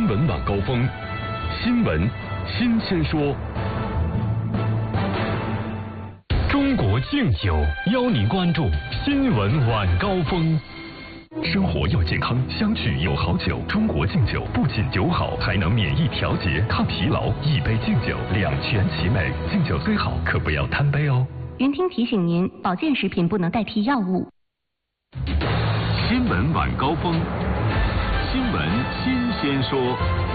闻晚高峰，新闻新鲜说。中国敬酒邀您关注新闻晚高峰。生活要健康，相聚有好酒。中国敬酒不仅酒好，还能免疫调节、抗疲劳。一杯敬酒，两全其美。敬酒虽好，可不要贪杯哦。 云听提醒您，保健食品不能代替药物。 新闻晚高峰，新闻新鲜说。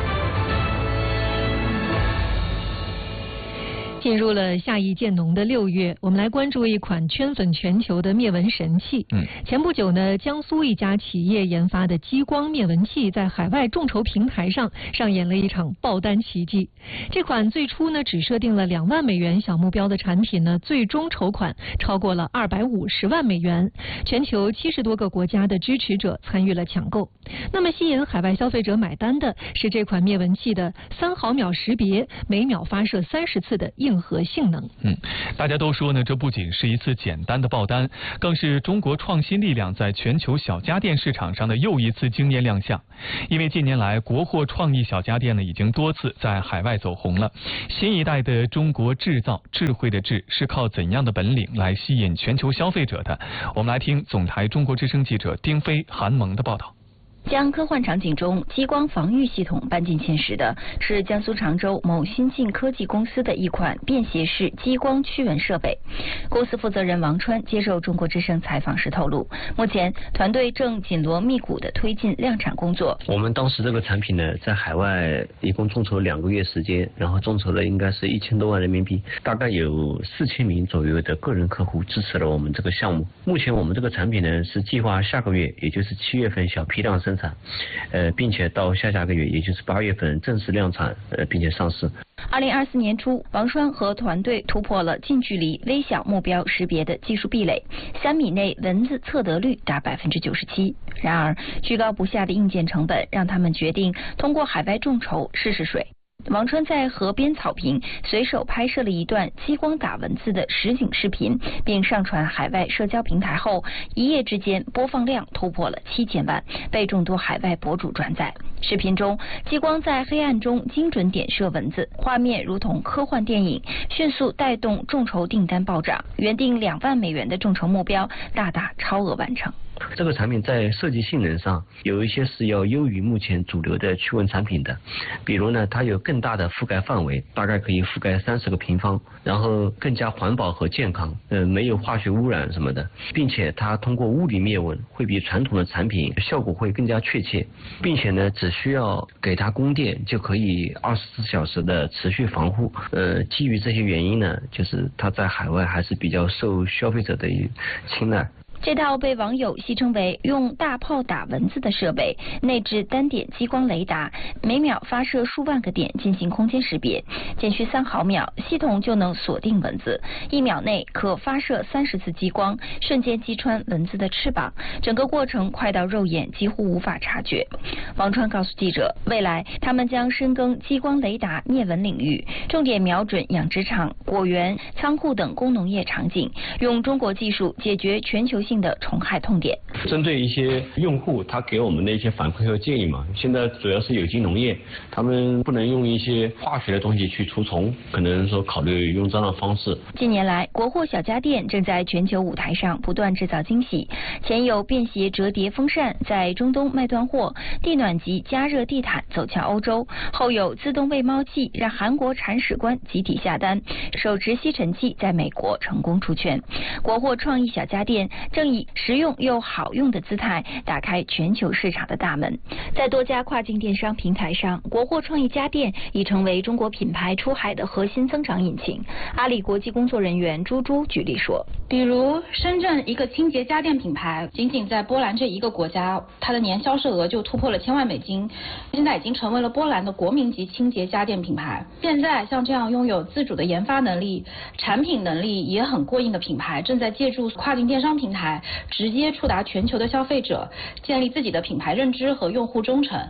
进入了夏意渐浓的6月，我们来关注一款圈粉全球的灭蚊神器。前不久呢，江苏一家企业研发的激光灭蚊器在海外众筹平台上上演了一场爆单奇迹。这款最初呢只设定了2万美元小目标的产品呢，最终筹款超过了250万美元，全球70多个国家的支持者参与了抢购。那么吸引海外消费者买单的是这款灭蚊器的3毫秒识别，每秒发射30次的硬核性能。 大家都说呢，这不仅是一次简单的爆单，更是中国创新力量在全球小家电市场上的又一次惊艳亮相。因为近年来国货创意小家电呢，已经多次在海外走红了。新一代的中国制造，智慧的智，是靠怎样的本领来吸引全球消费者的？我们来听总台中国之声记者丁飞、韩萌的报道。 将科幻场景中激光防御系统搬进现实的是江苏常州某新晋科技公司的一款便携式激光驱蚊设备。公司负责人王川接受中国之声采访时透露，目前团队正紧锣密鼓地推进量产工作。 我们当时这个产品呢，在海外一共众筹2个月时间，然后众筹了应该是1000多万人民币，大概有4000名左右的个人客户支持了我们这个项目。目前我们这个产品呢，是计划下个月，也就是7月份小批量生产，并且到下个月，也就是8月份正式量产，并且上市。 2024年初，王川和团队突破了近距离微小目标识别的技术壁垒，3米内蚊子测得率达97%。然而，居高不下的硬件成本让他们决定通过海外众筹试试水。王川在河边草坪随手拍摄了一段激光打蚊子的实景视频，并上传海外社交平台后，一夜之间播放量突破了7000万，被众多海外博主转载。视频中，激光在黑暗中精准点射蚊子，画面如同科幻电影，迅速带动众筹订单暴涨，原定2万美元的众筹目标大大超额完成。 这个产品在设计性能上有一些是要优于目前主流的驱蚊产品的，比如呢，它有更大的覆盖范围，大概可以覆盖30个平方，然后更加环保和健康，没有化学污染什么的，并且它通过物理灭蚊会比传统的产品效果会更加确切，并且呢，只需要给它供电就可以24小时的持续防护。基于这些原因呢，就是它在海外还是比较受消费者的青睐。 这套被网友戏称为用大炮打蚊子的设备，内置单点激光雷达，每秒发射数万个点进行空间识别，仅需3毫秒，系统就能锁定蚊子，1秒内可发射30次激光，瞬间击穿蚊子的翅膀，整个过程快到肉眼几乎无法察觉。王川告诉记者，未来他们将深耕激光雷达灭蚊领域，重点瞄准养殖场、果园、仓库等工农业场景，用中国技术解决全球性的虫害痛点。 针对一些用户他给我们的一些反馈和建议嘛，现在主要是有机农业，他们不能用一些化学的东西去除虫，可能说考虑用这样的方式。 近年来，国货小家电正在全球舞台上不断制造惊喜，前有便携折叠风扇在中东卖断货，地暖级加热地毯走向欧洲，后有自动喂猫器让韩国铲屎官集体下单，手持吸尘器在美国成功出圈。国货创意小家电正以实用又好用的姿态打开全球市场的大门。在多家跨境电商平台上，国货创意家电已成为中国品牌出海的核心增长引擎。阿里国际工作人员朱朱举例说， 比如深圳一个清洁家电品牌，仅仅在波兰这一个国家，它的年销售额就突破了1000万美金，现在已经成为了波兰的国民级清洁家电品牌。现在像这样拥有自主的研发能力、产品能力也很过硬的品牌，正在借助跨境电商平台直接触达全球的消费者，建立自己的品牌认知和用户忠诚。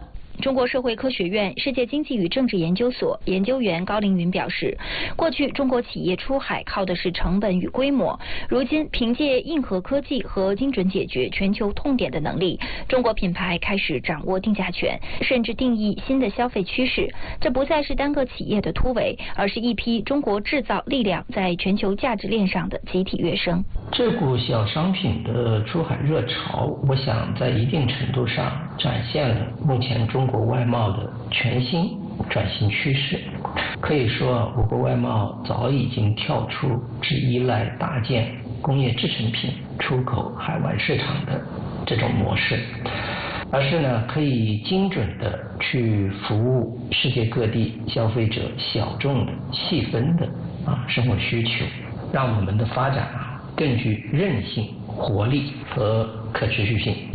中国社会科学院世界经济与政治研究所研究员高凌云表示，过去中国企业出海靠的是成本与规模，如今凭借硬核科技和精准解决全球痛点的能力，中国品牌开始掌握定价权，甚至定义新的消费趋势。这不再是单个企业的突围，而是一批中国制造力量在全球价值链上的集体跃升。 这股小商品的出海热潮，我想在一定程度上展现了目前中国外贸的全新转型趋势。可以说，我国外贸早已经跳出只依赖大件工业制成品出口海外市场的这种模式，而是呢可以精准的去服务世界各地消费者小众的细分的生活需求，让我们的发展更具韧性、活力和可持续性。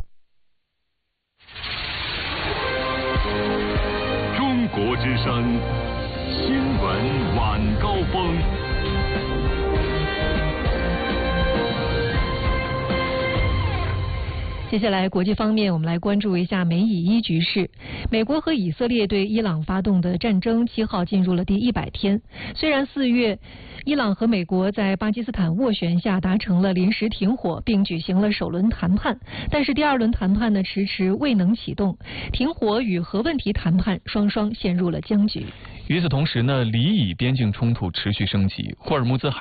中国之声新闻晚高峰。 接下来，国际方面，我们来关注一下美以伊局势。美国和以色列对伊朗发动的战争7号进入了第100天。虽然4月，伊朗和美国在巴基斯坦斡旋下达成了临时停火，并举行了首轮谈判，但是第2轮谈判呢迟迟未能启动，停火与核问题谈判双双陷入了僵局。 与此同时呢，黎以边境冲突持续升级，霍尔木兹海